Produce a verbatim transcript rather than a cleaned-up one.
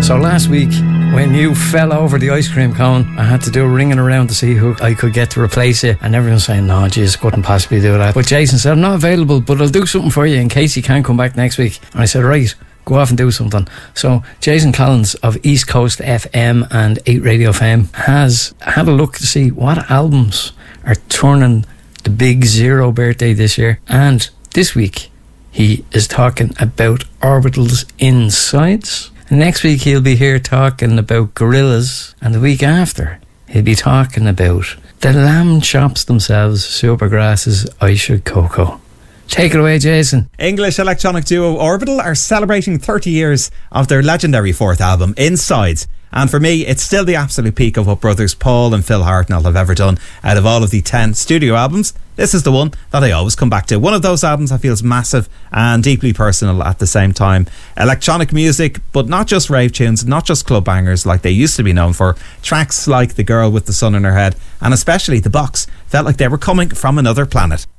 So last week, when you fell over the ice cream cone, I had to do a ringing around to see who I could get to replace you, and everyone was saying, no, Jesus, couldn't possibly do that. But Jason said, I'm not available, but I'll do something for you in case you can't come back next week. And I said, right, go off and do something. So Jason Collins of East Coast F M and eight Radio fame has had a look to see what albums are turning the big zero birthday this year. And this week, he is talking about Orbital's Insides. Next week he'll be here talking about Gorillaz, and the week after he'll be talking about the lamb chops themselves, Supergrass's Aisha Coco. Take it away, Jason. English electronic duo Orbital are celebrating thirty years of their legendary fourth album, Insides. And for me, it's still the absolute peak of what brothers Paul and Phil Hartnell have ever done. Out of all of the ten studio albums, this is the one that I always come back to. One of those albums that feels massive and deeply personal at the same time. Electronic music, but not just rave tunes, not just club bangers like they used to be known for. Tracks like The Girl with the Sun in Her Head, and especially The Box, felt like they were coming from another planet.